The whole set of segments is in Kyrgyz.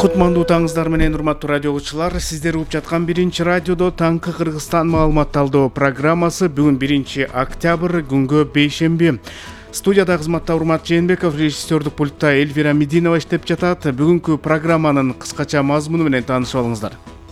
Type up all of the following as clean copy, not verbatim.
Кутмандуу таңыңыздар менен урматтуу радио угуучулар, сиздер угуп жаткан биринчи радиодо таңкы Кыргызстан маалымат талдоо программасы бүгүн 1 октябрь күнгө бейшемби. Студияда кызматта Урмат Жээнбеков, режиссердук пультта Эльвира Мединова иштеп жатат. Бүгүнкү программанын кыскача мазмуну менен таанышып алыңыздар.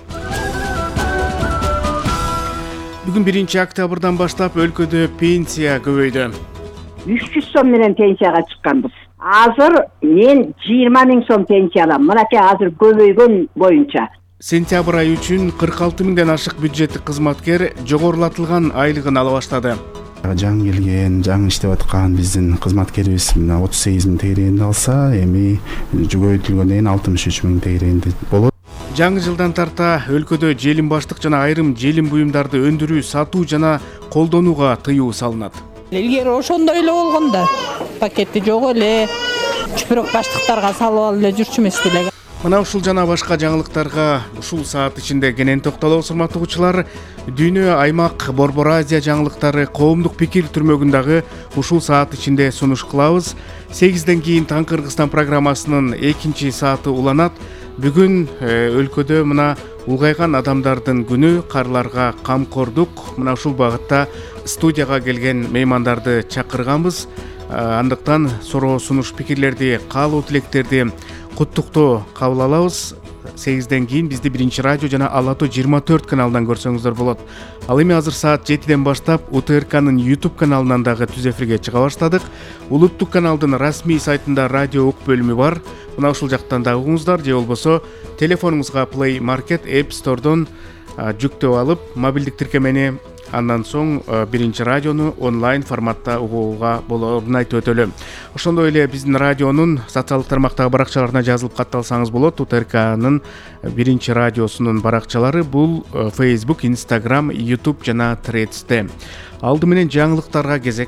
Бүгүн 1 октябрдан баштап өлкөдө пенсия көбөйдү. 300 сом менен пенсияга чыкканбыз. Азыр мен 20 000 сом пенсия алам. Мынакей азыр көбөйгөн боюнча. Сентябрь айы үчүн 46 миңден ашык бюджеттик кызматкер жогорулатылган айлыгын ала баштады. Жаңы келген, жаңы иштеп аткан биздин кызматкерибиз 38 миң тегерегинди алса, эми жөгөйтүлгөндөн 63 миң тегерегинде болот. Жаңы жылдан тарта өлкөдө желим баштык жана айрым желим буюмдарды өндүрүү, сатуу жана колдонууга тыюу салынат. Илгери ошондой эле болгон да. Пакети жок эле, чүпүрөк баштыктарга салып алып эле жүрчүмүз деле. Мына ушул жана башка жаңылыктарга ушул саат ичинде кенен токтолобуз, урматтуу угуучулар. Дүйнө, аймак, Борбор Азия жаңылыктары коомдук пикир түрмөгүндагы ушул саат ичинде сунуш кылабыз. 8ден кийин Таң Кыргызстан программасынын 2 сааты уланат. Бүгүн өлкөдө мына улгайган адамдардын күнү, карларга камкордук. Мына ушул багытта студияга келген меймандарды чакырганбыз. Андыктан суроо сунуш пикирлерди, каалоо тилектерди куттуктоо кабыл алабыз. 8ден кийин бизди 1 радио жана Алатоо 24 каналынан көрсөңүздөр болот. Ал эми азыр саат 7ден баштап УТРКнын YouTube каналынан дагы түз эфирге чыга баштадык. Улуттук каналдын расмий сайтында радио ук бөлүмү бар. Мына ушул жактан да угуңуздар, же болбосо телефонуңузга Play Market App Store'дон жүктөп алып, мобилдик тиркемени андан соң 1 радиону онлайн форматта угууга болоорун айтып өтөлү. Ошондой эле биздин радионун социалдык тармактагы баракчаларына жазылып катталсаңыз болот. УТРКнын 1 радиосунун баракчалары бул Facebook, Instagram, YouTube жана Threads'те. Алды менен жаңылыктарга кезек.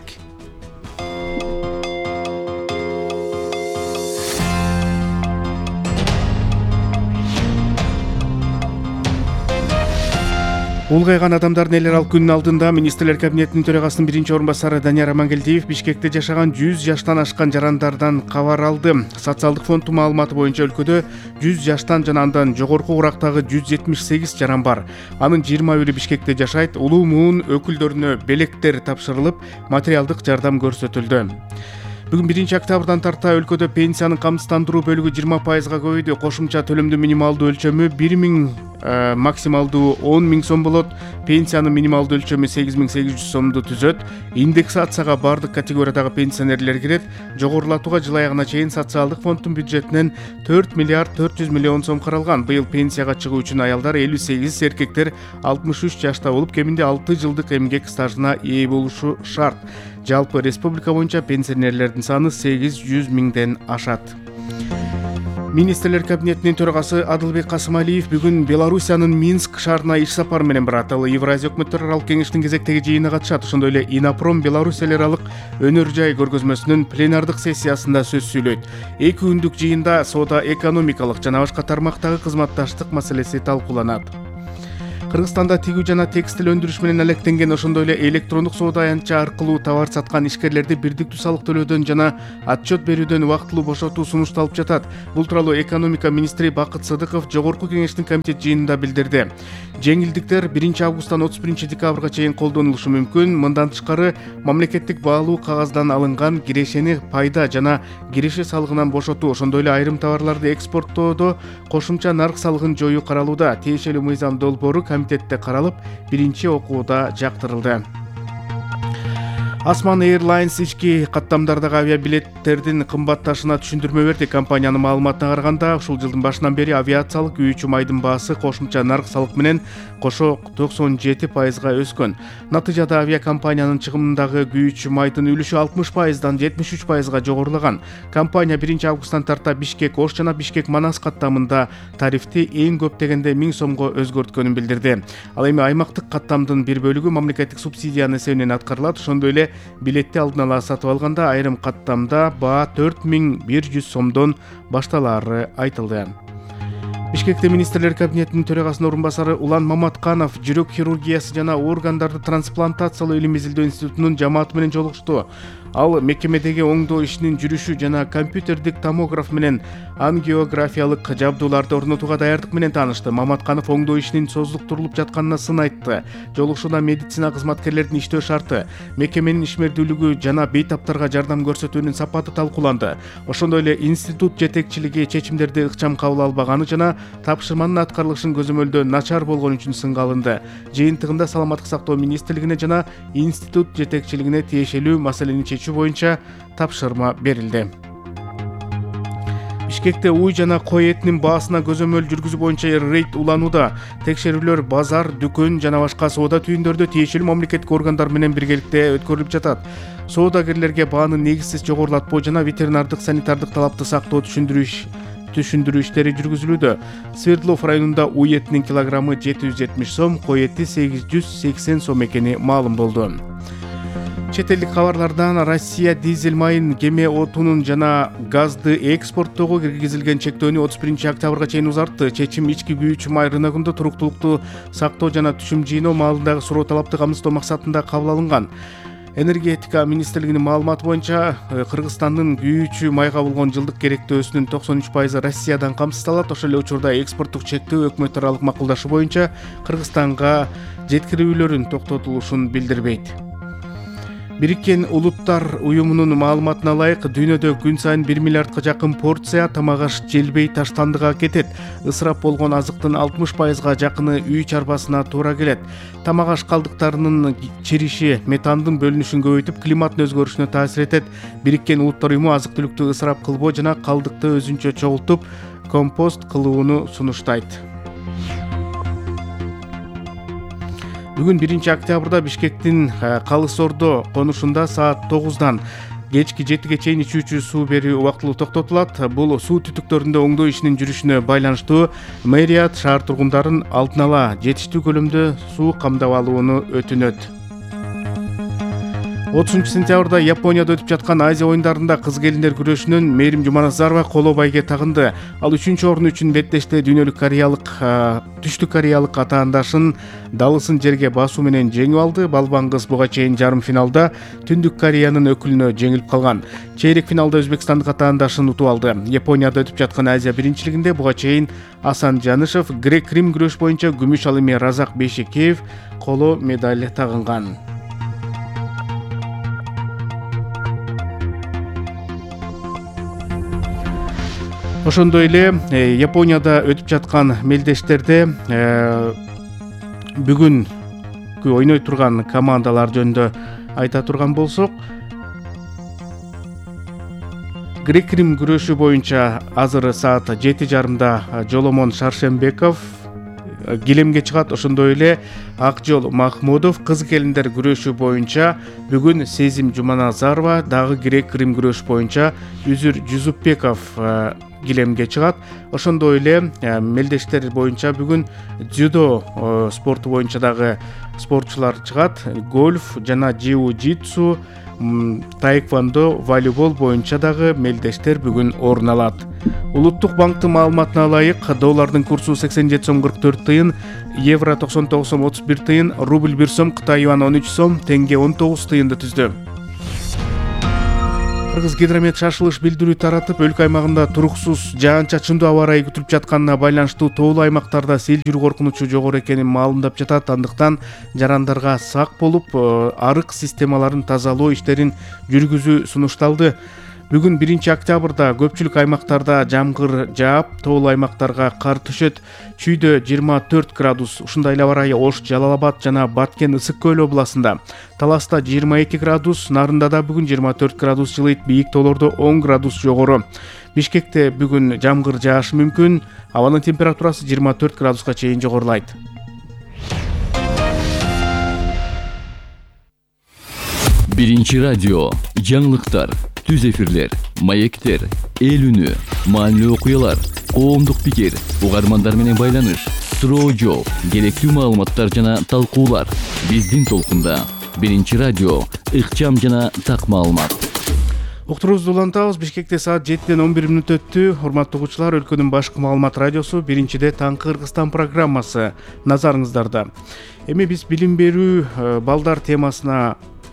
Улгайган адамдардын эл аралык күнүнүн алдында Министрлер кабинетинин төрагасынын 1орун басары Данияр Амангелдиев Бишкекте жашаган 100 жаштан ашкан жарандардан кабар алды. Социалдык фонддун маалыматы боюнча өлкөдө 100 жаштан жана андан жогорку курактагы 178 жаран бар. Анын 21 Бишкекте жашайт. Улуу муун өкүлдөрүнө белектер тапшырылып, материалдык жардам көрсөтүлдү. Бүгүн 1 октябрдан тарта өлкөдө пенсиянын камсыздандыруу бөлүгү 20%га көбөйдү. Кошумча төлөмдүн минималдуу өлчөмү 1 миң, максималдуу 10 миң сом болот. Пенсиянын минималдуу өлчөмү 8800 сомду түзөт. Индексацияга бардык категориядагы пенсионерлер кирет. Жогорулатууга жыл аягына чейин социалдык фонддун бюджетинен 4 миллиард 400 миллион сом каралган. Быйыл пенсияга чыгуу үчүн аялдар 58, эркектер 63 жашта болуп, кеминде 6 жылдык эмгек стажына ээ болушу шарт. Жалпы республика боюнча пенсионерлердин саны 800 миңден ашат. Министрлер кабинетинин төрагасы Адылбек Касымалиев бүгүн Белоруссиянын Минск шаарына иш сапары менен барат. Ал Евразия өкмөттөр аралык кеңештин кезектеги жыйынына катышат. Ошондой эле Инопром Беларусь эл аралык өнөр жай көргөзмөсүнүн пленардык сессиясында сөз сүйлөйт. 2 күндүк жыйында соода экономикалык жана башка тармактагы кызматташтык маселеси талкууланат. Кыргызстанда тигүү жана текстил өндүрүш менен алектенген, ошондой эле электрондук соода аянтча аркылуу товар саткан ишкерлерди бирдиктүү салык төлөөдөн жана отчет берүүдөн убактылуу бошотуу сунушталып жатат. Бул тууралуу экономика министри Бакыт Сыдыков Жогорку кеңештин комитет жыйынында билдирди. Жеңилдиктер 1 августтан 31 декабрга чейин колдонулушу мүмкүн. Мындан тышкары мамлекеттик баалуу кагаздан алынган кирешени пайда жана киреше салыгынан бошотуу, ошондой эле айрым товарларды экспорттоодо кошумча нарк салыгын жоюу каралууда. Тиешелүү мыйзам долбоору комитетте каралып, 1 окууда жактырылды. Asman Airlines ички каттамдардагы авиабилеттердин кымбатташына түшүндүрмө берди. Компаниянын маалыматына караганда, ушул жылдын башынан бери авиациялык үй-ичи майдын баасы кошумча нарк салык менен кошо 97%га өскөн. Натыйжада авиакомпаниянын чыгымындагы үй-ичи майдын үлүшү 60%дан 73%га жогорулаган. Компания 1 августтан тарта Бишкек-Ош жана Бишкек-Манас каттамында тарифти эң көп дегенде 1000 сомго өзгөрткөнүн билдирди. Ал эми аймактык каттамдын бир бөлүгү мамлекеттик субсидиянын эсебинен аткарылат. Ошондой эле билетти алдын ала сатып алганда айрым каттамда баа 4100 сомдон башталаары айтылды. Бишкекте министрлер кабинетинин төрагасынын орун басары Улан Маматканов жүрөк хирургиясы жана органдарды трансплантациялоо илим изилдөө институтунун жамааты менен жолугушту. Ал мекемедеги оңдоо ишинин жүрүшү жана компьютердик томограф менен ангиографиялык жабдууларды орнотууга даярдык менен таанышты. Маматканов оңдоо ишинин созулуктурулуп жатканына сын айтты. Жолугушууда медицина кызматкерлеринин иштөө шарты, мекеменин ишмердүүлүгү жана бейтаптарга жардам көрсөтүүнүн сапаты талкууланды. Ошондой эле институт жетекчилиги чечимдерди ыкчам кабыл албаганы жана тапшырманын аткарылышын көзөмөлдөө начар болгон үчүн сынга алынды. Жыйынтыгында Саламаттык сактоо министрлигине жана институт жетекчилигине тиешелүү маселени чечүү боюнча тапшырма берилди. Бишкекте уй жана кой этинин баасына көзөмөл жүргүзүү боюнча рейд уланууда. Текшерүүлөр базар, дүкөн жана башка соода түйүндөрдө тиешелүү мамлекеттик органдар менен биргеликте өткөрүлүп жатат. Соодагерлерге бааны негизсиз жогорулатпоо жана ветеринардык санитардык талапты сактоо түшүндүрүү иштери жүргүзүлүүдө. Свердлов районунда уй этинин килограммы 770 сом, кой эти 880 сом экени маалым болду. Чет элдик кабарлардан Россия дизель майын, кеме отунун жана газды экспорттоого киргизилген чектөөнү 31 октябрга чейин узартты. Чечим ички күйүүчү май рыногунда туруктуулукту сактоо жана түшүм жыйноо маалындагы суроо талапты камсыздоо максатында кабыл алынган. Энергетика министрлигинин маалыматы боюнча Кыргызстандын күйүүчү майга болгон жылдык керектөөсүнүн 93% Россиядан камсыздалат. Ошол эле учурда экспорттук чектөө өкмөт аралык макулдашуу боюнча Кыргызстанга жеткирүүлөрүн токтотулушун билдирбейт. Бириккен Улуттар уюмунун маалыматына ылайык, дүйнөдө күн сайын 1 миллиардка жакын порция тамак-аш желбей таштандыга кетет. Ысырап болгон азыктын 60%га жакыны үй чарбасына туура келет. Тамак-аш калдыктарынын чириши метандын бөлүнүшүн көбөйтүп, климаттын өзгөрүшүнө таасир этет. Бириккен Улуттар уюму азык-түлүктү ысырап кылбоо жана калдыкты өзүнчө чогултуп, компост кылууну сунуштайт. Бүгүн 1 октябрда Бишкектин Калыс Ордо конушунда саат 9-дан кечки 7-ге чейин ичүүчү суу берүү убактылуу токтотулат. Бул суу түтүктөрүндө оңдоо ишинин жүрүшүнө байланыштуу мэрият шаар тургундарын алдын ала жетиштүү көлөмдө суу камдап алууну өтүнөт. 30 сентябрда Японияда өтүп жаткан Азия оюндарында кыз келиндер күрөшүнөн Мээрим Жуманазарова коло байге тагынды. Ал 3-орун үчүн беттеште дүйнөлүк түштүк кореялык атаандашын далысын жерге басуу менен жеңип алды. Балбан кыз буга чейин жарым финалда Түндүк Кореянын өкүлүнө жеңилип калган. Чейрек финалда өзбекстандык атаандашын утуп алды. Японияда өтүп жаткан Азия биринчилигинде буга чейин Асан Жанышев грек-рим күрөш боюнча күмүш, ал эми Разак Бейшекеев коло медаль тагынган. Ошондой эле Японияда өтүп жаткан мелдештерде бүгүнкү ойной турган командалар жөнүндө айта турган болсок, грек-рим күрөшү боюнча азыр саат 7:30 Жоломон Шаршембеков килемге чыгат. Ошондой эле Акжол Махмудов кыз келиндер күрөшү боюнча бүгүн Сезим Жуманазарова дагы грек-рим күрөш боюнча Үзүр Жузупбеков килемге чыгат. Ошондой эле мелдештер боюнча бүгүн дзюдо спорту боюнча дагы спортчулар чыгат. Гольф жана джиу-джитсу, таэквондо, волейбол боюнча дагы мелдештер бүгүн орун алат. Улуттук банктын маалыматына ылайык, доллардын курсу 87 сом 44 тыйын, евро 99 сом 31 тыйын, рубль 1 сом, Кытай юаны 13 сом, тенге 19 тыйынды түздү. Кыргыз гидромет шашылыш билдирүү таратып, өлкө аймагында туруксуз жаан-чачындуу аба ырайы күтүлүп жатканына байланыштуу тоолуу аймактарда сел жүрүү коркунучу жогору экенин маалымдап жатат. Андыктан жарандарга сак болуп, арык системаларын тазалоо иштерин жүргүзүү сунушталды. Бүгүн 1 октябрда көпчүлүк аймактарда жамгыр жаап, тоолуу аймактарга кар түшөт. Чүйдө 24 градус, ушундай эле аба ырайы Ош, Жалал Абад жана Баткен Ысык Көл областында. Таласта 22 градус, Нарында да бүгүн 24 градус жылыйт, бийик тоолордо 10 градус жогору. Бишкекте бүгүн жамгыр жаашы мүмкүн, абанын температурасы 24 градуска чейин жогорулайт. Биринчи радио, жаңылыктар, түз эфирлер, маектер, эл үнү, маанилүү окуялар, коомдук пикир, угармандар менен байланыш, суроо жооп, керектүү маалыматтар жана талкуулар. Биздин толкунда Биринчи радио, ыкчам жана так маалымат. Уктуруубузду улантабыз. Бишкекте саат 7-ден 11 мүнөт өттү. Урматтуу угуучулар, өлкөнүн башкы маалымат радиосу биринчиде Таңкы Кыргызстан программасы назарыңыздарда. Эми биз билим берүү балдар темасына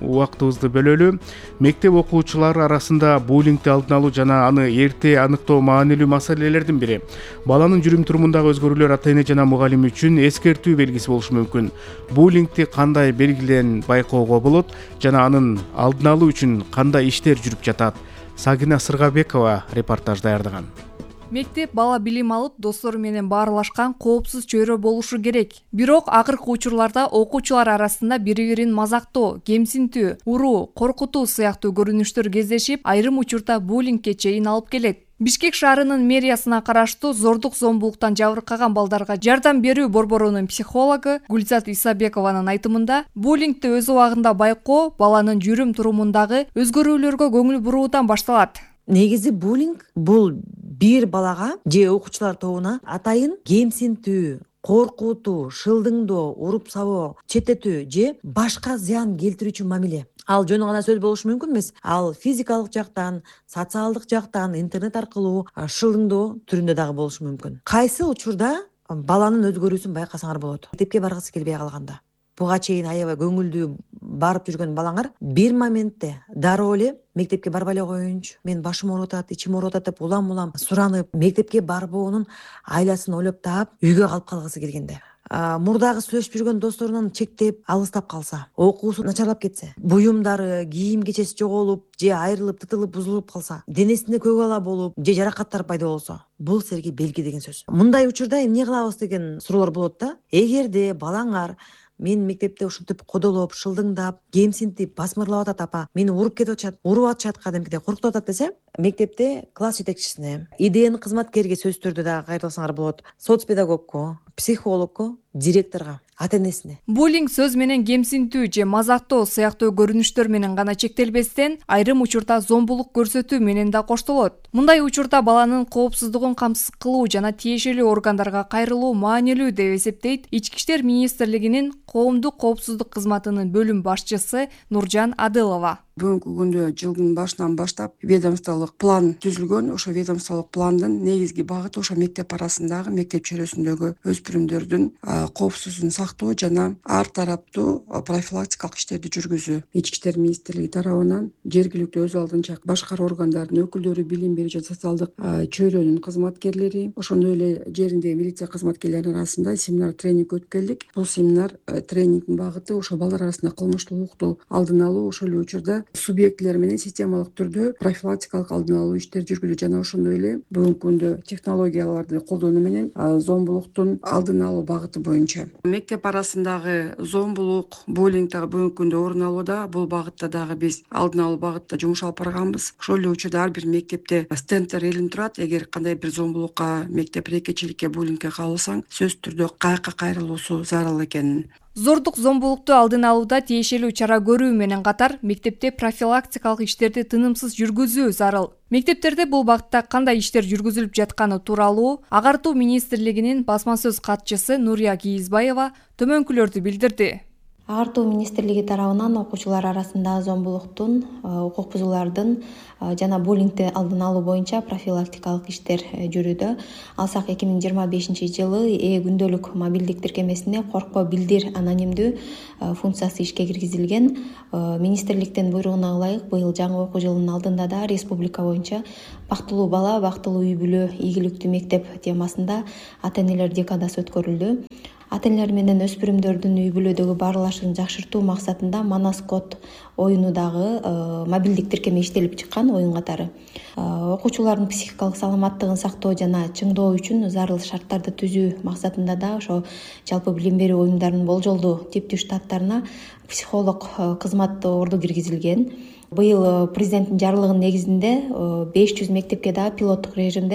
убактыбызды бөлөлү. Мектеп окуучулары арасында буллингди алдын алуу жана аны эрте аныктоо маанилүү маселелердин бири. Баланын жүрүм турумундагы өзгөрүүлөр ата-эне жана мугалим үчүн эскертүү белгиси болушу мүмкүн. Буллингди кандай белгилерин байкоого болот жана анын алдын алуу үчүн кандай иштер жүрүп жатат? Сагина Сыргабекова репортаж даярдаган. Мектеп бала билим алып, достору менен баарлашкан коопсуз чөйрө болушу керек. Бирок акыркы учурларда окуучулар арасында бири-бирин мазактоо, кемсинтүү, уруу, коркутуу сыяктуу көрүнүштөр кездешип, айрым учурда буллингге чейин алып келет. Бишкек шаарынын мэриясына караштуу зордук-зомбулуктан жабыркаган балдарга жардам берүү борборунун психологу Гүлзат Исабекованын айтымында, буллингди өз убагында байкоо баланын жүрүм турумундагы өзгөрүүлөргө көңүл буруудан башталат. Негизи буллинг бул бир балага же окуучулар тобуна атайын кемсинтүү, коркутуу, шылдыңдоо, уруп сабоо, четтетүү же башка зыян келтирүүчү мамиле. Ал жөн гана сөз болушу мүмкүн эмес. Ал физикалык жактан, социалдык жактан, интернет аркылуу шылдыңдоо түрүндө дагы болушу мүмкүн. Кайсы учурда баланын өзгөрүүсүн байкасаңар болот? Мектепке баргысы келбей калганда, буга чейин аябай көңүлдүү барып жүргөн балаңар бир моментте дароо эле мектепке барбай эле коеюнчу, мен башым ооруп атат, ичим ооруп атат деп улам суранып, мектепке барбоонун айласын ойлоп таап, үйгө калып калгысы келгенде, мурдагы сүйлөшүп жүргөн досторунан чектеп, алыстап калса, окуусу начарлап кетсе, буюмдары, кийим кечеси жоголуп же айрылып, тытылып, бузулуп калса, денесинде көк ала болуп же жаракаттар пайда болсо, бул силерге белги деген сөз. Мындай учурда эмне кылабыз деген суроолор болот да. Эгерде балаңар мен мектепте ушинтип кодолоп, шылдыңдап, кемсинтип, басмырлап атат апа, мени уруп кетип атышат, уруп атышат кадимкидей, коркутуп атат десе, мектепте класс жетекчисине, ИДН кызматкерге сөз түрдө дагы кайрылсаңар болот. Соцпедагогко, психологко, директорго, ата-энесине. Буллинг сөз менен кемсинтүү же мазактоо сыяктуу көрүнүштөр менен гана чектелбестен, айрым учурда зомбулук көрсөтүү менен да коштолот. Мындай учурда баланын коопсуздугун камсыз кылуу жана тиешелүү органдарга кайрылуу маанилүү деп эсептейт Ички иштер министрлигинин коомдук коопсуздук кызматынын бөлүм башчысы Нуржан Адылова. Бүгүнкү күндө жылдын башынан баштап ведомстволук план түзүлгөн. Ошо ведомстволук пландын негизги багыты ошо мектеп арасындагы, мектеп чөйрөсүндөгү өспүрүмдөрдүн коопсуздугун сактоо жана ар тараптуу профилактикалык иштерди жүргүзүү. Ички иштер министрлиги тарабынан жергиликтүү өз алдынча башкаруу органдарынын өкүлдөрү, билим берүү жана социалдык чөйрөнүн кызматкерлери, ошондой эле жериндеги милиция кызматкерлеринин арасында семинар тренинг өткөрдүк. Бул семинар тренингдин багыты ошо балдар арасында кылмыштуулукту алдын алуу, ошол эле учурда субъектилер менен системалык түрдө профилактикалык алдын алуу иштер жүргүзүү жана ошондой эле бүгүнкү күндө технологияларды колдонуу менен зомбулуктун алдын алуу багыты боюнча. Мектеп арасындагы зомбулук, буллинг дагы бүгүнкү күндө орун алууда. Бул багытта дагы биз алдын алуу багытта жумуш алып барганбыз. Ошол эле учурда ар бир мектепте стендтер илинип турат. Эгер кандай бир зомбулукка, мектеп рекечиликке, буллингге кабылсаң, сөзсүз түрдө каяка кайрылуусу зарыл экенин. Зордук-зомбулукту алдын алууда тиешелүү чара көрүү менен катар мектепте профилактикалык иштерди тынымсыз жүргүзүү зарыл. Мектептерде бул багытта кандай иштер жүргүзүлүп жатканы тууралуу Агартуу министрлигинин басма сөз катчысы Нурия Кийизбаева төмөнкүлөрдү билдирди. Агартуу министрлиги тарабынан окуучулар арасында зомбулуктун, укук бузуулардын жана буллингди алдын алуу боюнча профилактикалык иштер жүрүүдө. Алсак 2025 жылы күндөлүк мобилдик тиркемесине коркпо билдир анонимдүү функциясы ишке киргизилген. Министрликтин буйругуна ылайык быйыл жаңы окуу жылынын алдында да республика боюнча бактылуу бала, бактылуу үй бүлө, ийгиликтүү мектеп темасында ата-энелер декадасы өткөрүлдү. Ата-энелер менен өспүрүмдөрдүн үй бүлөдөгү баарлашын жакшыртуу максатында Манас код оюну дагы мобилдик тиркеме иштелип чыккан оюн катары. Окуучулардын психикалык саламаттыгын сактоо жана чыңдоо үчүн зарыл шарттарды түзүү максатында да ошо жалпы билим берүү уюмдарынын болжолдуу типтүү штаттарына психолог кызмат орду киргизилген. Быйыл президенттин жарлыгынын негизинде 500 мектепке да пилоттук режимде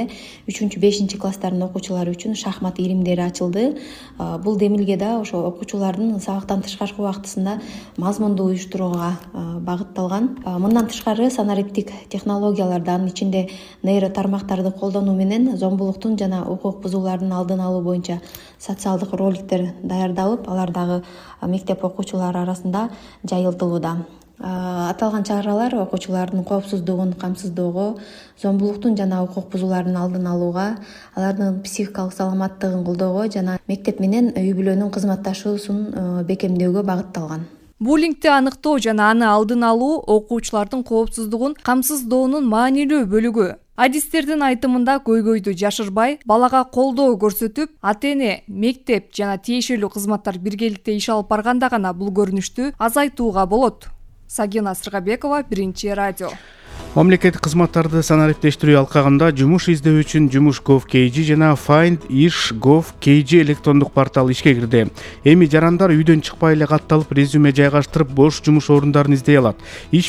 3-5 класстардын окуучулары үчүн шахмат илимдери ачылды. Бул демилге да ошо окуучулардын сабактан тышкаркы убактысында мазмундуу уюштурууга багытталган. Мындан тышкары санариптик технологияларды, анын ичинде нейро тармактарды колдонуу менен зомбулуктун жана укук бузуулардын алдын алуу боюнча социалдык роликтер даярдалып, алар дагы мектеп окуучулары арасында жайылтылууда. Аталган чаралар окуучулардын коопсуздугун камсыздоого, зомбулуктун жана укук бузуулардын алдын алууга, алардын психикалык саламаттыгын колдоого жана мектеп менен үй бүлөнүн кызматташуусун бекемдөөгө багытталган. буллингди аныктоо жана аны алдын алуу окуучулардын коопсуздугун камсыздоонун маанилүү бөлүгү. Адистердин айтымында көйгөйдү жашырбай, балага колдоо көрсөтүп, ата-эне, мектеп жана тиешелүү кызматтар биргеликте иш алып барганда гана бул көрүнүштү азайтууга болот. Сагина Сыргабекова, Биринчи радио. Мамлекеттик кызматтарды санариптештирүү алкагында жумуш издөө үчүн Жумуш.gov.kg жана Find Ish.gov.kg электрондук портал ишке кирди. Эми жарандар үйдөн чыкпай эле катталып резюме жайгаштырып бош жумуш орундарын издей алат. Иш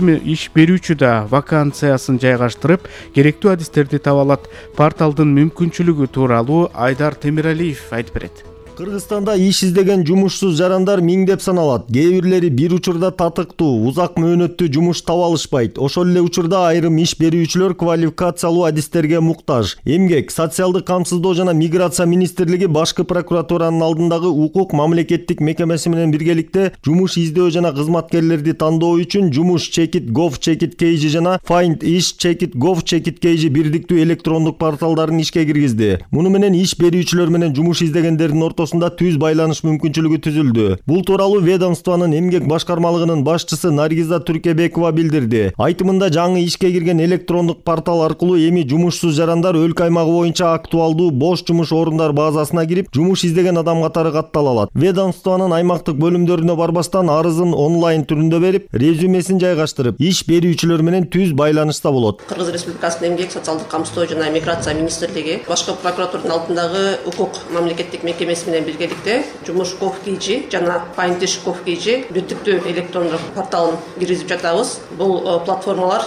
берүүчү да вакансиясын жайгаштырып, керектүү адистерди таба алат. Порталдын мүмкүнчүлүгү тууралуу Айдар Темиралиев айтып берет. Кыргызстанда иш издеген жумушсуз жарандар миңдеп саналат. Кээ бирлери бир учурда татыктуу, узак мөөнөттүү жумуш таба алышпайт. Ошол эле учурда айрым иш берүүчүлөр квалификациялуу адистерге муктаж. Эмгек, социалдык камсыздоо жана миграция министрлиги Башкы прокуратуранын алдындагы укук мамлекеттик мекемеси менен биргеликте жумуш издөө жана кызматкерлерди тандоо үчүн Жумуш.gov.kg жана Find Ish.gov.kg бирдиктүү электрондук порталдарын ишке киргизди. Муну менен иш берүүчүлөр менен жумуш издегендердин түз байланыш мүмкүнчүлүгү түзүлдү. Бул тууралуу ведомствонун эмгек башкармалыгынын башчысы Наргиза Түркебекова билдирди. Айтымында жаңы ишке кирген электрондук портал аркылуу эми жумушсуз жарандар өлкө аймагы боюнча актуалдуу бош жумуш орундар базасына кирип, жумуш издеген адам катары каттала алат. Ведомствонун аймактык бөлүмдөрүнө барбастан арызын онлайн түрүндө берип, резюмесин жайгаштырып, иш берүүчүлөр менен түз байланышта болот. Кыргыз Республикасынын эмгек социалдык камсыздоо жана миграция министрлиги Башкы прокуратуранын алдындагы укук мамлекеттик мекемеси менен биргеликте Жумуш.gov.kg жана Find Ish.gov.kg бирдиктүү электрондук порталын киргизип жатабыз. Бул платформалар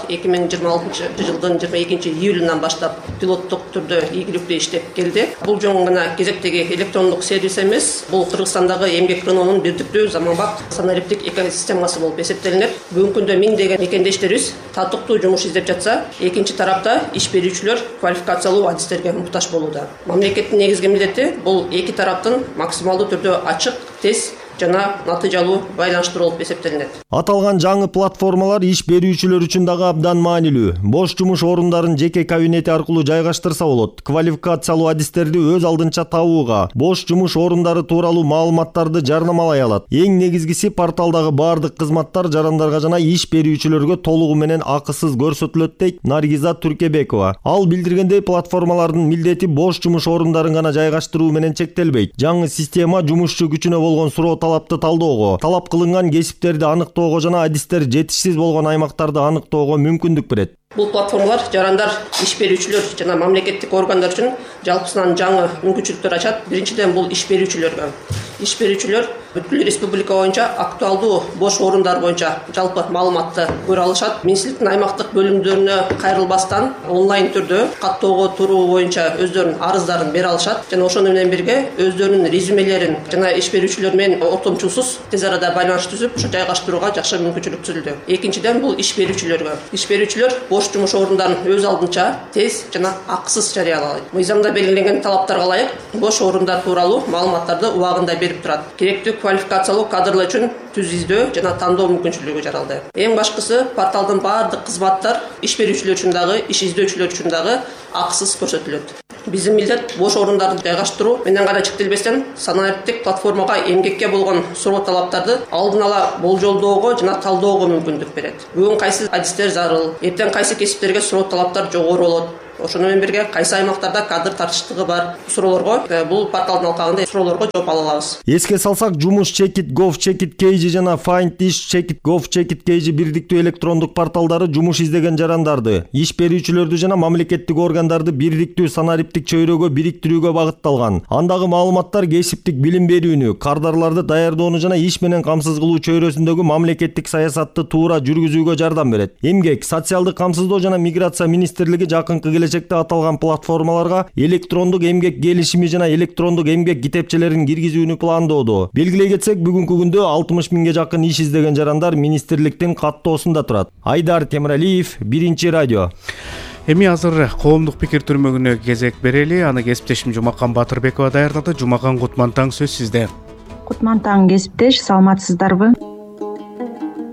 2026 жылдын 22 июлунан баштап пилоттук түрдө ийгиликтүү иштеп келди. Бул жөн гана кезектеги электрондук сервис эмес, бул Кыргызстандагы эмгек рыногунун бирдиктүү заманбап санариптик экосистемасы болуп эсептелинет. Бүгүнкү күндө миңдеген мекендештерибиз татыктуу жумуш издеп жатса, экинчи тарапта иш берүүчүлөр квалификациялуу адистерге муктаж болууда. Мамлекеттин негизги милдети бул эки тараптын максималдуу түрдө ачык, тез жана натыйжалуу байланыштырылып эсептелинет. Аталган жаңы платформалар иш берүүчүлөр үчүн дагы абдан маанилүү. Бош жумуш орундарын жеке кабинети аркылуу жайгаштырса болот. Квалификациялуу адистерди өз алдынча табууга, бош жумуш орундары тууралуу маалыматтарды жарнамалай алат. Эң негизгиси порталдагы баардык кызматтар жарандарга жана иш берүүчүлөргө толугу менен акысыз көрсөтүлөт дейт Наргиза Түркебекова. Ал билдиргендей, платформалардын милдети бош жумуш орундарын гана жайгаштыруу менен чектелбейт. Жаңы система жумушчу күчүнө болгон суроо талапты талдоого, талап кылынган кесиптерди аныктоого жана адистер жетишсиз болгон аймактарды аныктоого мүмкүндүк берет. Бул платформалар жарандар, иш берүүчүлөр жана мамлекеттик органдар үчүн жалпысынан жаңы мүмкүнчүлүктөр ачат. Биринчиден бул иш берүүчүлөргө. Иш берүүчүлөр бүткүл республика боюнча актуалдуу бош орундар боюнча жалпы маалыматты көрө алышат. Министрликтин аймактык бөлүмдөрүнө кайрылбастан онлайн түрдө каттоого туруу боюнча өздөрүнүн арыздарын бере алышат. Жана ошону менен бирге өздөрүнүн резюмелерин жана иш берүүчүлөр менен ортомчусуз тез арада байланыш түзүп, ошо жайгаштырууга жакшы мүмкүнчүлүк түзүлдү. Экинчиден бул иш берүүчүлөргө. Иш берүүчүлөр бош жумуш орундарын өз алдынча тез жана акысыз жарыялайт. Мыйзамда белгиленген талаптарга ылайык бош орундар тууралуу маалыматтарды убагында берип турат. Керектүү квалификациялуу кадрлар үчүн түз издөө жана тандоо мүмкүнчүлүгү жаралды. Эң башкысы, порталдын баардык кызматтар иш берүүчүлөр үчүн дагы, иш издөөчүлөр үчүн дагы акысыз көрсөтүлөт. Биздин милдет бош орундарды жайгаштыруу менен гана чектелбестен, санариптик платформага эмгекке болгон суроо талаптарды алдын ала болжолдоого жана талдоого мүмкүндүк берет. Бүгүн кайсы адистер зарыл, эртең кайсы кесиптерге суроо талаптар жогору болот. Ошону менен бирге кайсы аймактарда кадр тартыштыгы бар суроолорго бул порталдын алкагында суроолорго жооп ала алабыз. Эске салсак, Жумуш.gov.kg жана Find Ish.gov.kg бирдиктүү электрондук порталдары жумуш издеген жарандарды, иш берүүчүлөрдү жана мамлекеттик органдарды бирдиктүү санариптик чөйрөгө бириктирүүгө багытталган. Андагы маалыматтар кесиптик билим берүүнү, кардарларды даярдоону жана иш менен камсыз кылуу чөйрөсүндөгү мамлекеттик саясатты туура жүргүзүүгө жардам берет. Эмгек, социалдык камсыздоо жана миграция министрлиги жакынкы аталган платформаларга электрондук эмгек келишими жана электрондук эмгек китепчелерин киргизүүнү пландоодо. Белгилей кетсек, бүгүнкү күндө 60 миңге жакын иш издеген жарандар министрликтин каттоосунда турат. Айдар Темиралиев, Биринчи радио. Эми азыр коомдук пикир түрмөгүнө кезек берели. Аны кесиптешим Жумакан Батырбекова даярдады. Жумакан, кутман таң, сөз сизде. Кутман таң, кесиптеш, саламатсыздарбы?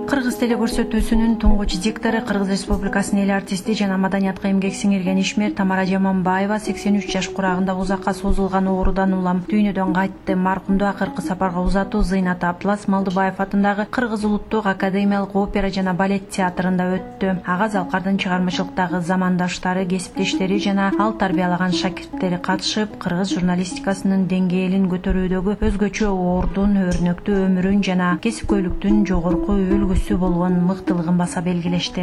Кыргыз телекөрсөтүүсүнүн туңгуч диктору, Кыргыз Республикасынын эл артисти жана маданиятка эмгек сиңирген ишмер Тамара Жаманбаева 83 жаш курагында узакка созулган оорудан улам дүйнөдөн кайтты. Маркумду акыркы сапарга узатуу Зыйнат Аплас Малдыбаев атындагы Кыргыз улуттук академиялык опера жана балет театрында өттү. Ага Залкардын чыгармачылыктагы замандаштары, кесиптештери жана ал тарбиялаган шакирттери катышып, кыргыз журналистикасынын деңгээлин көтөрүүдөгү өзгөчө ордун, өрнөктүү өмүрүн жана кесипкөйлүктүн жогорку үлгүсү болгон мыктылыгын баса белгилешти.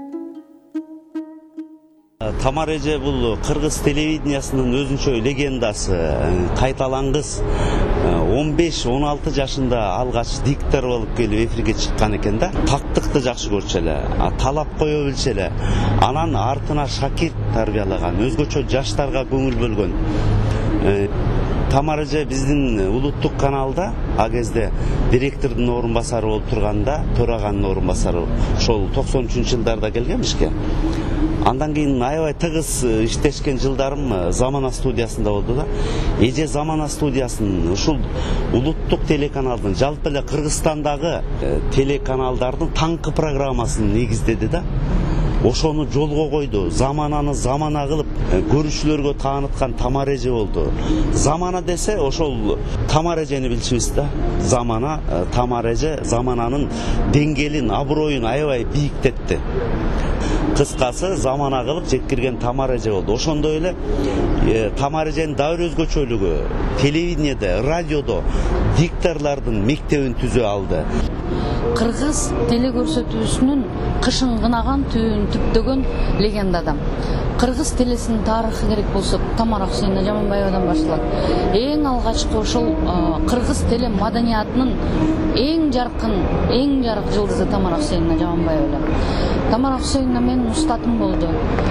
Тамара эже бул кыргыз телевидениясынын өзүнчө легендасы, кайталангыс. 15-16 жашында алгач диктор болуп келип эфирге чыккан экен да. Тактыкты жакшы көрчү эле, талап кое билчү эле. Анан артына шакирт тарбиялаган, өзгөчө жаштарга көңүл бөлгөн. Тамара эже биздин улуттук каналда а кезде директордун орун басары болуп турганда, төраганын орун басары, ошол 93-жылдарда келген ишке. Андан кийин аябай тыгыз иштешкен жылдарым Замана студиясында болду да. Эже Замана студиясынын ушул улуттук телеканалдын, жалпы эле Кыргызстандагы телеканалдардын таңкы программасын негиздеди да. Ошону жолго койду. Замананы замана кылып көрүүчүлөргө тааныткан Тамара эже болду. Замана десе ошол Тамара эжени билчүбүз да. Замана, Тамара эже замананын деңгээлин, аброюн аябай бийиктетти. Кыскасы замана кылып жеткирген Тамара эже болду. Ошондой эле Тамара эженин дагы өзгөчөлүгү телевидениеде, радиодо дикторлордун мектебин түзө алды. Кыргыз телекөрсөтүүсүнүн кышын кынаган түбүн түптөгөн легенда адам. Кыргыз телесинин тарыхы керек болсо Тамара Жаманбаевадан башталат. Эң алгачкы ошол кыргыз теле маданиятынын эң жарык жылдызы Тамара Жаманбаева. Тамара менин устатым болду.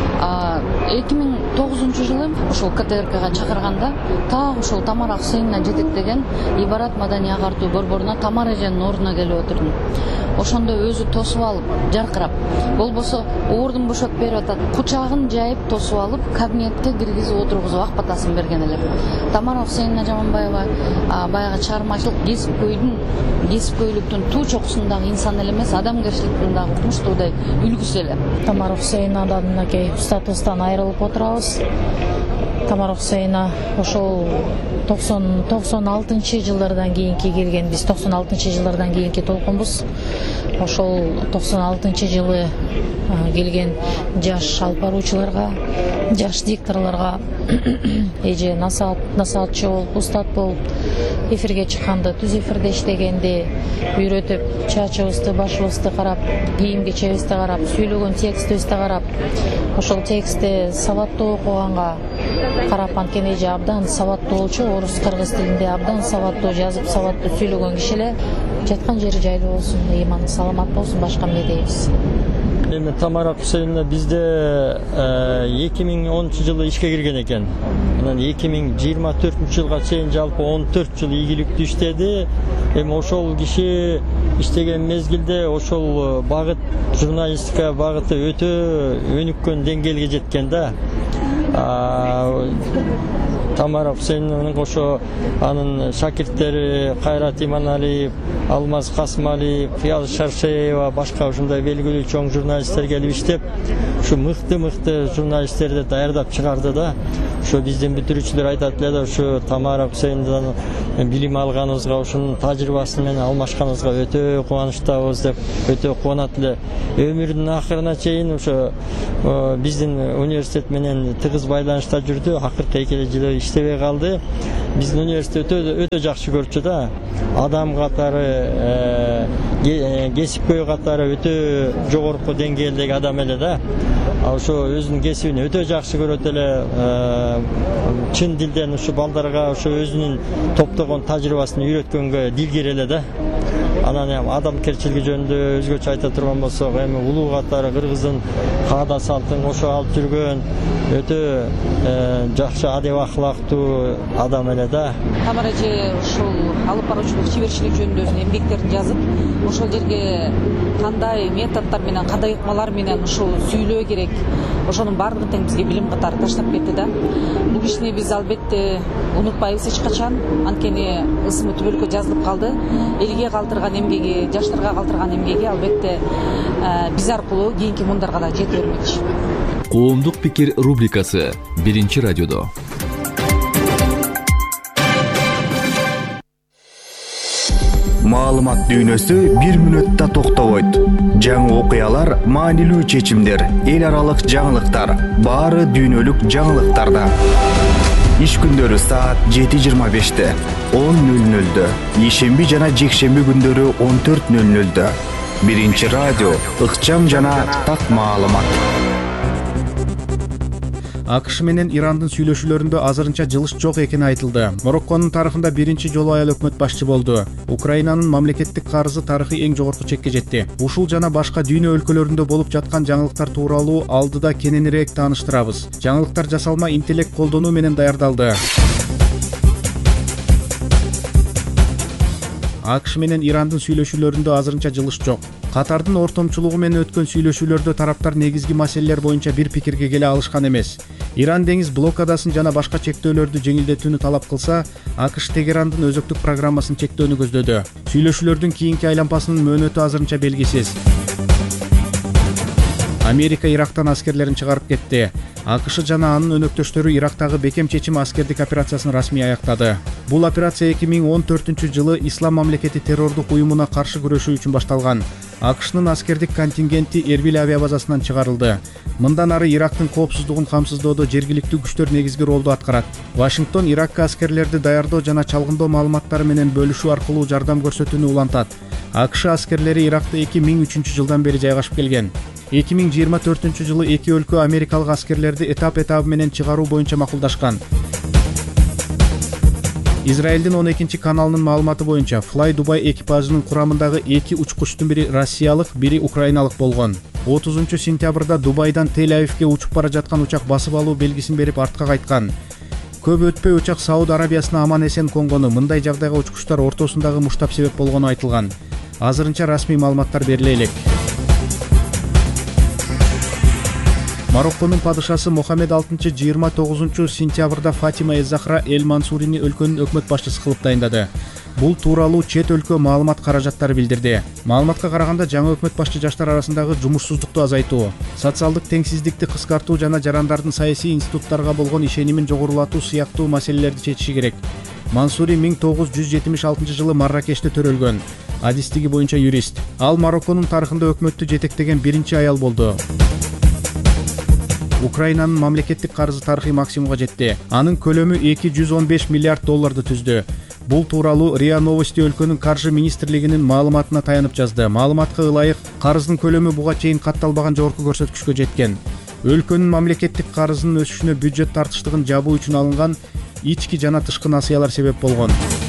2009 жылы ошол КТРКга чакырганда так ошол Тамара жетектеген Ибарат маданий агартуу борборуна Тамара эженин ордуна келип отурдум. Ошондо өзү тосуп алып, жаркырап, болбосо ордун бошотуп берип атат. Кучагын жайып тосуп алып, кабинетке киргизип отургузуп ак батасын берген эле. Тамара Жаманбаева баягы чыгармачылык кесипкөйлүктүн туу чокусундагы инсан эле эмес, адамгерчиликтин дагы муштуудай үлгүсү эле. Тамара Мынакей устатыбыздан айрылып отурабыз. Тамара ошол 96 жылдардан кийинки келген, биз 96 жылдардан кийинки толкунбуз. Ошол 96 жылы келген жаш алып баруучуларга, жаш дикторлорго эже насаатчы болуп, устат болуп, эфирге чыкканда, түз эфирде иштегенде үйрөтүп, чачыбызды, башыбызды карап, кийим кечебизди карап, сүйлөгөн текстибизди карап, ошол текстти сабаттуу окуганга карап, анткени эже абдан сабаттуу болчу, орус кыргыз тилинде абдан сабаттуу жазып, сабаттуу сүйлөгөн киши эле. Жаткан жери жайлуу болсун, ыйманы саламат болсун, башка эмне дейбиз. Эми Тамара бизде 2010 жылы ишке кирген экен. Анан 2024 жылга чейин жалпы 14 жыл ийгиликтүү иштеди. Эми ошол киши иштеген мезгилде ошол багыт, журналистика багыты өтө өнүккөн деңгээлге жеткен да. Тамара ошо анын шакирттери Кайрат Иманалиев, Алмаз Касымалиев, Фияз Шаршеева, башка ушундай белгилүү чоң журналисттер келип иштеп, ушу мыкты журналисттерди даярдап чыгарды да. Ошо биздин бүтүрүүчүлөр айтат эле да, ушу Тамара билим алганыбызга, ушунун тажрыйбасы менен алмашканыбызга өтө кубанычтабыз деп, өтө кубанат эле. Өмүрүнүн акырына чейин ошо биздин университет менен тыгыз байланышта жүрдү. Акыркы 2 жыл иштебей калды. Биздин университет өтө жакшы көрчү да. Адам катары, кесипкөй катары өтө жогорку деңгээлдеги адам эле да. Ошо өзүнүн кесибин өтө жакшы көрөт эле. Чын дилден ушу балдарга ошо өзүнүн топтогон тажрыйбасын үйрөткөнгө дилгер эле да. Анан адамгерчилиги жөнүндө өзгөчө айта турган болсок, эми улуу катары кыргыздын каада салтын кошо алып жүргөн өтө жакшы адеп ахлактуу адам эле да. Тамара эже ушул алып баруучулук, чеберчилик жөнүндө өзүнүн эмгектерин жазып, ошол жерге кандай методдор менен, кандай ыкмалар менен ушул сүйлөө керек, ошонун баардыгын тең бизге билим катары таштап кетти да. Бул кишини биз албетте унутпайбыз эч качан. Анткени ысымы түбөлүккө жазылып калды. Элге калтырган эмгеги, жаштарга калтырган эмгеги албетте биз аркылуу кийинки муундарга да жете бермекчи. Коомдук пикир рубрикасы биринчи радиодо. Маалымат дүйнөсү бир мүнөттө токтобойт. Жаңы окуялар, маанилүү чечимдер, эл аралык жаңылыктар, баары дүйнөлүк жаңылыктарда. Иш күндөрү саат 7:25, 10:00, ишемби жана жекшемби күндөрү 14:00. Биринчи радио, ыкчам жана так маалымат. АКШ менен Ирандын сүйлөшүүлөрүндө азырынча жылыш жок экени айтылды. Морокконун тарыхында биринчи жолу аял өкмөт башчы болду. Украинанын мамлекеттик карызы тарыхый эң жогорку чекке жетти. Ушул жана башка дүйнө өлкөлөрүндө болуп жаткан жаңылыктар тууралуу алдыда кененирээк тааныштырабыз. Жаңылыктар жасалма интеллект колдонуу менен даярдалды. АКШ менен Ирандын сүйлөшүүлөрүндө азырынча жылыш жок. Катардын ортомчулугу менен өткөн сүйлөшүүлөрдө тараптар негизги маселелер боюнча бир пикирге келе алышкан эмес. Иран деңиз блокадасын жана башка чектөөлөрдү жеңилдетүүнү талап кылса, АКШ Тегерандын өзөктүк программасын чектөөнү көздөдү. Сүйлөшүүлөрдүн кийинки айлампасынын мөөнөтү азырынча белгисиз. Америка Ирактан аскерлерин чыгарып кетти. АКШ жана анын өнөктөштөрү Ирактагы бекем чечим аскердик операциясын расмий аяктады. Бул операция 2014-жылы Ислам мамлекети террордук уюмуна каршы күрөшүү үчүн башталган. АКШнын аскердик контингенти Эрбил авиабазасынан чыгарылды. Мындан ары Ирактын коопсуздугун камсыздоодо жергиликтүү күчтөр негизги ролду аткарат. Вашингтон Иракка аскерлерди даярдоо жана чалгындоо маалыматтары менен бөлүшүү аркылуу жардам көрсөтүүнү улантат. АКШ аскерлери Иракта 2003-жылдан бери жайгашып келген. 2024-жылы эки өлкө америкалык аскерлерди этап менен чыгаруу боюнча макулдашкан. Израилдин 12 каналынын маалыматы боюнча Fly Dubai экипажынын курамындагы эки учкучтун бири россиялык, бири украиналык болгон. 30-сентябрда Дубайдан Тель-Авивге учуп бара жаткан учак басып алуу белгисин берип артка кайткан. Көп өтпөй учак Сауд Арабиясына аман-эсен конгону, мындай жагдайга учкучтар ортосундагы муштап себеп болгону айтылган. Азырынча расмий маалыматтар бериле элек. Марокконун падышасы Мохаммед VI 29-сентябрда Фатима Эз-Захра Эль-Мансурини өлкөнүн өкмөт башчысы кылып дайындады. Бул тууралуу чет өлкө маалымат каражаттары билдирди. Маалыматка караганда жаңы өкмөт башчы жаштар арасындагы жумушсуздукту азайтуу, социалдык теңсиздикти кыскартуу жана жарандардын саясий институттарга болгон ишенимин жогорулатуу сыяктуу маселелерди чечиши керек. Мансури 1976-жылы Марракеште төрөлгөн. Адистиги боюнча юрист. Ал Марокконун тарыхында өкмөттү жетектеген биринчи аял болду. Украинанын мамлекеттик карызы тарыхый максимумга жетти. Анын көлөмү 215 миллиард долларды түздү. Бул тууралуу РИА Новости өлкөнүн каржы министрлигинин маалыматына таянып жазды. Маалыматка ылайык, карыздын көлөмү буга чейин катталбаган жогорку көрсөткүчкө жеткен. Өлкөнүн мамлекеттик карызынын өсүшүнө бюджет тартыштыгын жабуу үчүн алынган ички жана тышкы насыялар себеп болгон.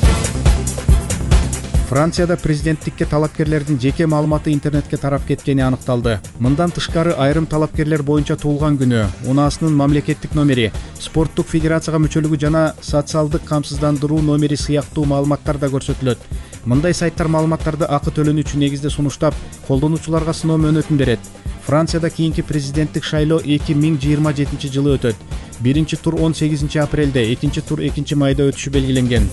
Францияда президенттикке талапкерлердин жеке маалыматы интернетке тарап кеткени аныкталды. Мындан тышкары айрым талапкерлер боюнча туулган күнү, унаасынын мамлекеттик номери, спорттук федерацияга мүчөлүгү жана социалдык камсыздандыруу номери сыяктуу маалыматтар да көрсөтүлөт. Мындай сайттар маалыматтарды акы төлөнүү үчүн негизде сунуштап, колдонуучуларга сыноо мөөнөтүн берет. Францияда кийинки президенттик шайлоо 2027-жылы өтөт. Биринчи тур 18 апрелде, экинчи тур 2 майда өтүшү белгиленген.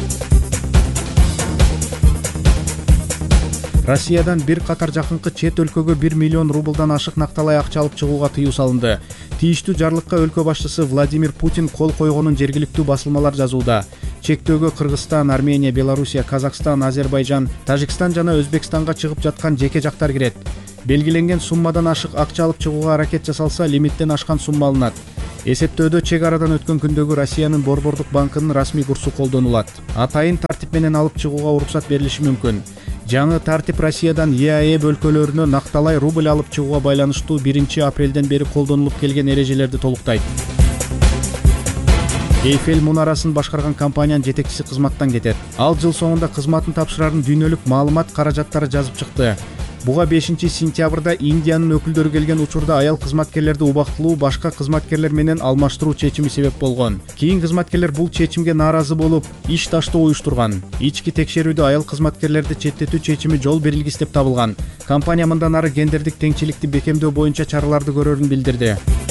Россиядан бир катар жакынкы чет өлкөгө 1 миллион рублдан ашык накталай акча алып чыгууга тыюу салынды. Тийиштүү жарлыкка өлкө башчысы Владимир Путин кол койгонун жергиликтүү басылмалар жазууда. Чектөөгө Кыргызстан, Армения, Белоруссия, Казакстан, Азербайжан, Тажикстан жана Өзбекстанга чыгып жаткан жеке жактар кирет. Белгиленген суммадан ашык акча алып чыгууга аракет жасалса, лимиттен ашкан сумма алынат. Эсептөөдө чек арадан өткөн күндөгү Россиянын Борбордук банкынын расмий курсу колдонулат. Атайын тартип менен алып чыгууга уруксат берилиши мүмкүн. Жаңы тартип Россиядан ЕАЭ өлкөлөрүнө накталай рубль алып чыгууга байланыштуу 1 апрелден бери колдонулуп келген эрежелерди толуктайт. Эйфель мунарасын башкарган компаниянын жетекчиси кызматтан кетет. Ал жыл соңунда кызматын тапшырарын дүйнөлүк маалымат каражаттары жазып чыкты. Буга 5-сентябрда Индиянын өкүлдөрү келген учурда аял кызматкерлерди убактылуу башка кызматкерлер менен алмаштыруу чечими себеп болгон. Кийин кызматкерлер бул чечимге нааразы болуп, иш таштоо уюштурган. Ички текшерүүдө аял кызматкерлерди четтетүү чечими жол берилгис деп табылган. Компания мындан ары гендердик теңчиликти бекемдөө боюнча чараларды көрөрүн билдирди.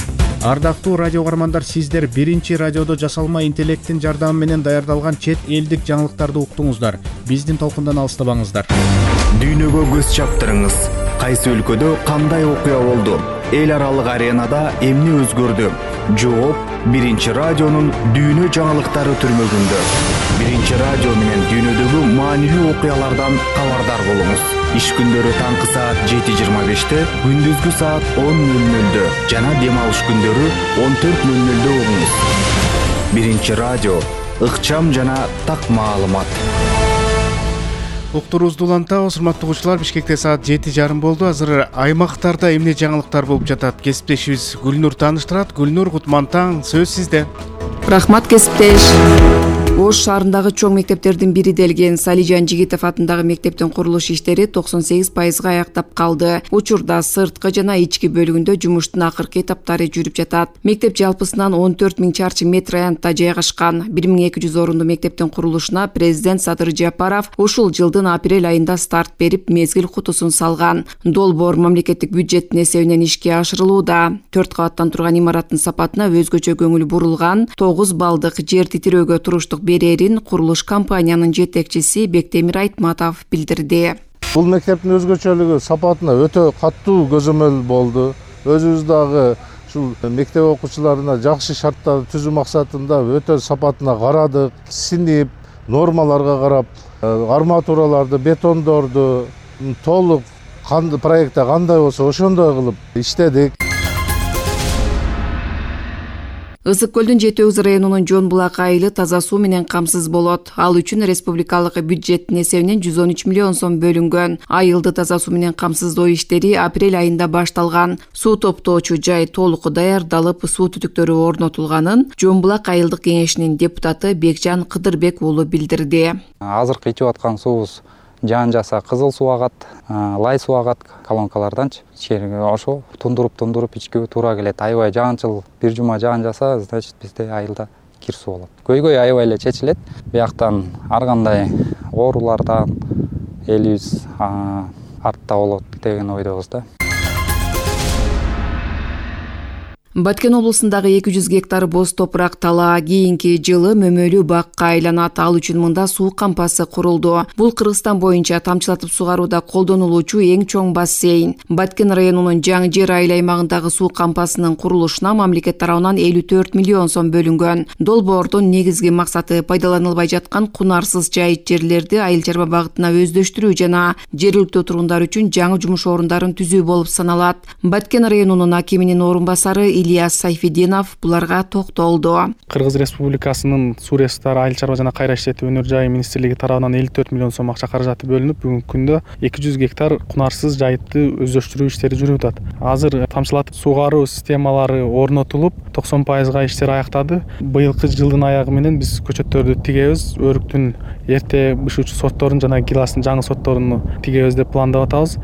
Ардактуу радио угармандар, сиздер биринчи радиодо жасалма интеллекттин жардамы менен даярдалган чет элдик жаңылыктарды уктуңуздар. Биздин толкундан алыстабаңыздар. Дүйнөгө көз чаптырыңыз. Кайсы өлкөдө кандай окуя болду? Эл аралык аренада эмне өзгөрдү? Жооп биринчи радионун дүйнө жаңылыктары түрмөгүндө. Биринчи радио менен дүйнөдөгү маанилүү окуялардан кабардар болуңуз. Иш күндөрү таңкы саат 7:25-те, күндүзгү саат 10:00-дө жана дем алыш күндөрү 14:00-дө угуңуз. Биринчи радио, ыкчам жана так маалымат. Уктуруубузду улантабыз, урматтуу угуучулар. Бишкекте саат 7:30 болду. Азыр аймактарда эмне жаңылыктар болуп жатат? Кесиптешибиз Гүлнур тааныштырат. Гүлнур, кутман таң, сөз сизде. Рахмат, кесиптеш. Ош шаарындагы чоң мектептердин бири делген Салижан Жигитов атындагы мектептин курулуш иштери 98%га аяктап калды. Учурда сырткы жана ички бөлүгүндө жумуштун акыркы этаптары жүрүп жатат. Мектеп жалпысынан 14 000 чарчы метр аянтта жайгашкан. 1200 орунду мектептин курулушуна президент Садыр Жапаров ушул жылдын апрель айында старт берип, мезгил кутусун салган. Долбоор мамлекеттик бюджеттин эсебинен ишке ашырылууда. 4 кабаттан турган имараттын сапатына өзгөчө көңүл бурулган. 9 балдык жер титирөөгө туруштук берерин курулуш компаниянын жетекчиси Бектемир Айтматов билдирди. Бул мектептин өзгөчөлүгү сапатына өтө каттуу көзөмөл болду. Өзүбүз дагы ушул мектеп окуучуларына жакшы шарттарды түзүү максатында өтө сапатына карадык. Синип, нормаларга карап, арматураларды, бетондорду толук проектте кандай болсо ошондой кылып иштедик. Ысык көлдүн Жети Өгүз районунун Жон Булак айылы таза суу менен камсыз болот. Ал үчүн республикалык бюджеттин эсебинен 113 миллион сом бөлүнгөн. Айылды таза суу менен камсыздоо иштери апрель айында башталган. Суу топтоочу жай толук даярдалып, суу түтүктөрү орнотулганын Жон Булак айылдык кеңешинин депутаты Бекжан Кыдырбек уулу билдирди. Азыркы ичип аткан суубуз жаан жаса кызыл суу агат, лай суу агат колонкаларданчы. Ошо тундуруп ичкиге туура келет. Аябай жаанчыл бир жума жаан жаса, значит бизде айылда кир суу болот. Көйгөй аябай эле чечилет. Бияктан ар кандай оорулардан элибиз артта болот деген ойдобуз да. Баткен облусундагы 200 гектар боз топурак талаа кийинки жылы мөмөлүү бакка айланат. Ал үчүн мында суу кампасы курулду. Бул Кыргызстан боюнча тамчылатып сугарууда колдонулуучу эң чоң бассейн. Баткен районунун Жаңы Жер айыл аймагындагы суу кампасынын курулушуна мамлекет тарабынан 54 миллион сом бөлүнгөн. Долбоордун негизги максаты пайдаланылбай жаткан кунарсыз жайыт жерлерди айыл чарба багытына өздөштүрүү жана жергиликтүү тургундар үчүн жаңы жумуш орундарын түзүү болуп саналат. Баткен районунун акиминин орун басары Ильяс Сайфидинов буларга токтолду. Кыргыз Республикасынын суу ресурстары айыл чарба жана кайра иштетүү өнөр жайы министрлиги тарабынан 54 миллион сом акча каражаты бөлүнүп, бүгүнкү күндө 200 гектар кунарсыз жайытты өздөштүрүү иштери жүрүп атат. Азыр тамчылатып сугаруу системалары орнотулуп, 90%га иштер аяктады. Быйылкы жылдын аягы менен биз көчөттөрдү тигебиз, өрүктүн эрте бышуучу сортторун жана гиластын жаңы сортторун тигебиз деп пландап атабыз.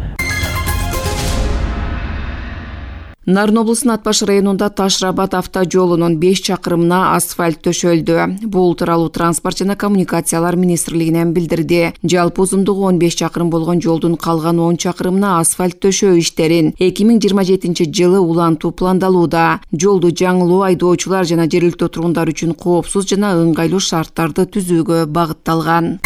Нарын облусунун Атбаш районунда Таш-Рабат автожолунун 5 чакырымына асфальт төшөлдү. Бул тууралуу транспорт жана коммуникациялар министрлигинен билдирди. Жалпы узундугу 15 чакырым болгон жолдун калган 10 чакырымына асфальт төшөө иштерин 2027 жылы улантуу пландалууда. Жолду жаңылоо айдоочулар жана жергиликтүү тургундар үчүн коопсуз жана ыңгайлуу шарттарды түзүүгө багытталган.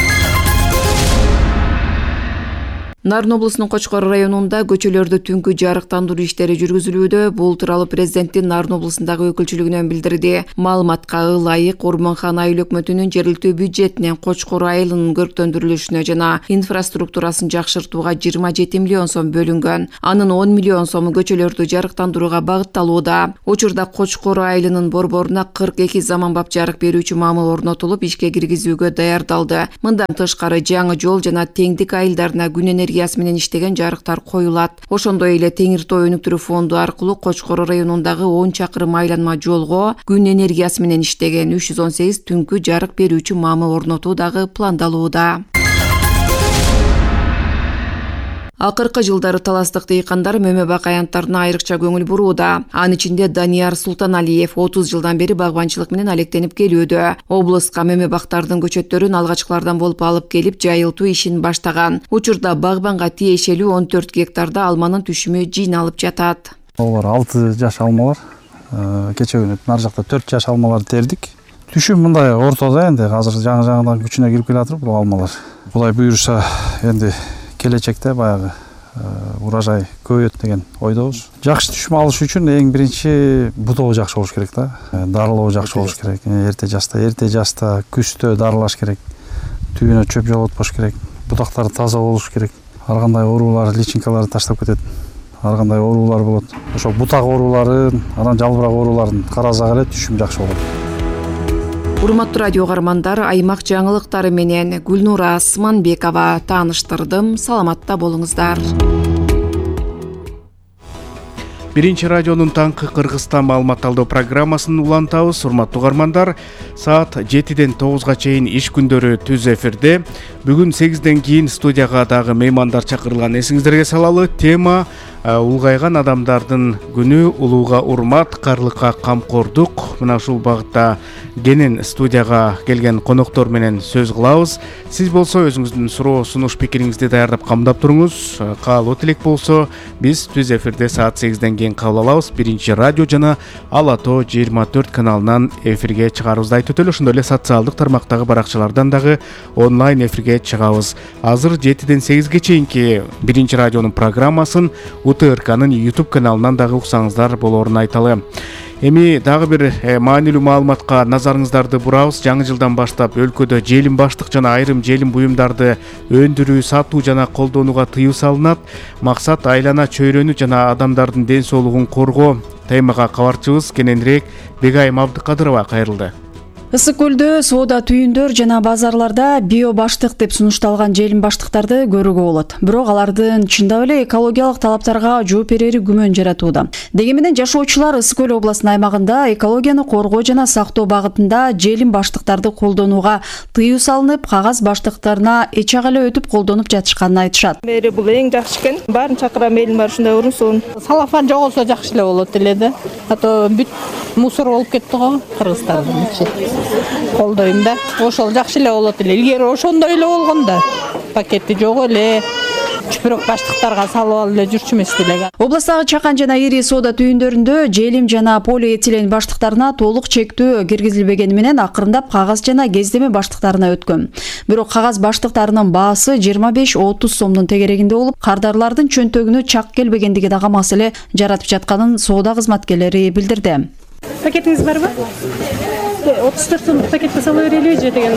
Нарын облусунун Кочкор районунда көчөлөрдү түнкү жарыктандыруу иштери жүргүзүлүүдө. Бул тууралуу президенттин Нарын облусундагы өкүлчүлүгүнөн билдирди. Маалыматка ылайык Урманхан айыл өкмөтүнүн жергиликтүү бюджетинен Кочкор айылынын көрктөндүрүлүшүнө жана инфраструктурасын жакшыртууга 27 миллион сом бөлүнгөн. Анын 10 миллион сому көчөлөрдү жарыктандырууга багытталууда. Учурда Кочкор айылынын борборуна 42 заманбап жарык берүүчү мамыл орнотулуп, ишке киргизүүгө даярдалды. Мындан тышкары жаңы жол жана теңдик айылдарына күн энергиясы менен иштеген жарыктар коюлат. Ошондой эле Теңир Той өнүктүрүү фонду аркылуу Кочкор районундагы 10 чакырым айланма жолго күн энергиясы менен иштеген 318 түнкү жарык берүүчү мамыл орнотуу дагы пландалууда. Акыркы жылдары таластык дыйкандар мөмө бак аянттарына айрыкча көңүл бурууда. Анын ичинде Данияр Султаналиев 30 жылдан бери багбанчылык менен алектенип келүүдө. Облуска мөмө бактардын көчөттөрүн алгачкылардан болуп алып келип жайылтуу ишин баштаган. Учурда багбанга тиешелүү 14 гектарда алманын түшүмү жыйналып жатат. Олар 6 жаш алмалар. кече күнү ар жакта 4 жаш алмаларды тердик. Түшүм мындай ортодо энди азыр жаңы-жаңыдан күчүнө кирип келатыр бул алмалар. Кудай буюрса энди келечекте баягы урожай көбөйөт деген ойдобуз. Жакшы түшүм алыш үчүн эң биринчи бутоо жакшы болуш керек да. Дарылоо жакшы болуш керек. Эрте жашта күздө дарылаш керек. Түбүнө чөп жоготпош керек. Бутактары таза болуш керек. Ар кандай оорулар, личинкаларды таштап кетет. Ар кандай оорулар болот. Ошо бутак ооруларын, анан жалбырак ооруларын карасак эле түшүм жакшы болот. Урматтуу радио каармандар, аймак жаңылыктары менен Гүлнура Асманбекова тааныштырдым. Саламатта болуңуздар. Биринчи радионун таңкы Кыргызстан маалымат алдоо программасын улантабыз. Урматтуу угармандар, саат 7ден 9га чейин иш күндөрү түз эфирде. Бүгүн 8ден кийин студияга дагы меймандар чакырылган. Эсиңиздерге салалы, тема улгайган адамдардын күнү, улууга урмат, карлыкка камкордук. Мына ушул багытта кенен студияга келген коноктор менен сөз кылабыз. Сиз болсо өзүңүздүн суроо, сунуш, пикириңизди даярдап камдап туруңуз. Каалоо тилек болсо биз түз эфирде саат 8ден кийин кабыл алабыз. Биринчи радио жана Ала Тоо 24 каналынан эфирге чыгарыбызды айтып өтөлү. Ошондой эле социалдык тармактагы баракчалардан дагы онлайн эфирге чыгабыз. Азыр 7ден 8ге чейинки биринчи радионун программасын УТРКнын YouTube каналынан дагы уксаңыздар болоорун айталы. Эми дагы бир маанилүү маалыматка назарыңыздарды бурабыз. Жаңы жылдан баштап өлкөдө желим баштык жана айрым желим буюмдарды өндүрүү, сатуу жана колдонууга тыюу салынат. Максат айлана чөйрөнү жана адамдардын ден соолугун коргоо. Темага кабарчыбыз кененирээк Бегайым Абдыкадырова кайрылды. Ысык көлдө соода түйүндөр жана базарларда био баштык деп сунушталган желим баштыктарды көрүүгө болот. Бирок алардын чындап эле экологиялык талаптарга жооп берери күмөн жаратууда. Дегенменен жашоочулар Ысык көл областынын аймагында экологияны коргоо жана сактоо багытында желим баштыктарды колдонууга тыюу салынып, кагаз баштыктарына эчак эле өтүп колдонуп жатышканын айтышат. Бери бул эң жакшы экен. Баарын чакырам, элим бар ушундай урунсун. Салафан жоголсо жакшы эле болот эле да. А то бүт мусор болуп кетти го Кыргызстандын ичи. Колдойм да. Ошол жакшы эле болот эле. Илгери ошондой эле болгон да. Пакети жок эле. Чүпүрөк баштыктарга салып алып эле жүрчүмүш эле. Областагы чакан жана ири соода түйүндөрүндө желим жана полиэтилен баштыктарына толук чектөө киргизилбегени менен акырындап кагаз жана кездеме баштыктарына өткөн. Бирок кагаз баштыктарынын баасы 25-30 сомдун тегерегинде болуп, кардарлардын чөнтөгүнө чак келбегендиги дагы маселе жаратып жатканын соода кызматкерлери билдирди. Пакетиңиз барбы? 34 сомдук пакетке сала берели же деген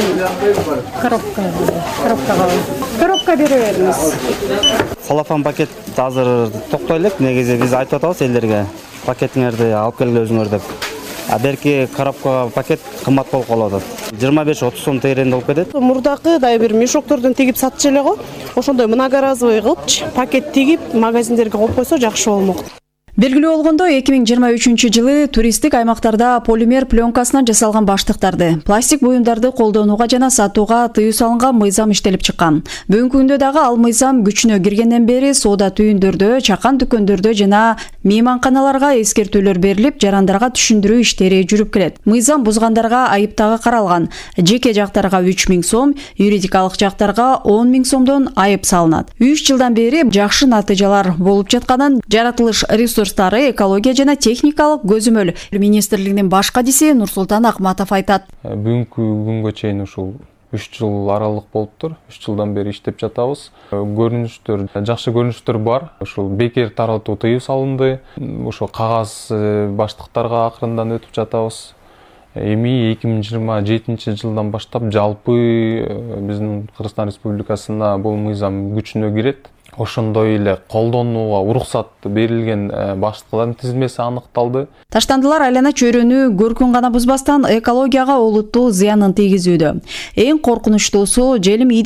коробка бере бериңиз. Салафан пакет азыр токтой элек. Негизи биз айтып атабыз элдерге пакетиңерди алып келгиле өзүңөр деп. А берки коробка пакет кымбат болуп калып атат. 25-30 сом тегерегинде болуп кетет. Мурдакы дагы бир мешоктордон тигип сатчу эле го. Ошондой многоразовый кылыпчы пакет тигип магазиндерге коюп койсо жакшы болмок. Белгилүү болгондой, 2023 жылы туристтик аймактарда полимер пленкасынан жасалган баштыктарды, пластик буюмдарды колдонууга жана сатууга тыюу салынган мыйзам иштелип чыккан. Бүгүнкү күндө дагы ал мыйзам күчүнө киргенден бери соода түйүндөрдө, чакан дүкөндөрдө жана мейманканаларга эскертүүлөр берилип, жарандарга түшүндүрүү иштери жүрүп келет. Мыйзам бузгандарга айып дагы каралган. Жеке жактарга 3000 сом, юридикалык жактарга 10 000 сомдон айып салынат. 3 жылдан бери жакшы натыйжалар болуп жатканын жаратылыш ресурстары, экология жана техникалык көзөмөл министрлигинин баш кадиси Нурсултан Акматов айтат. Бүгүнкү күнгө чейин ушул 3 жыл аралык болуптур. 3 жылдан бери иштеп жатабыз. Көрүнүштөр, жакшы көрүнүштөр бар. Ушул бекер таратуу тыюу салынды. Ошо кагаз баштыктарга акырындан өтүп жатабыз. Эми 2027 жылдан баштап жалпы биздин Кыргызстан Республикасына бул мыйзам күчүнө кирет. Ошондой эле колдонууга уруксат берилген баштыктардын тизмеси аныкталды. Таштандылар айлана чөйрөнү көркүн гана бузбастан экологияга олуттуу зыянын тийгизүүдө. Эң коркунучтуусу желим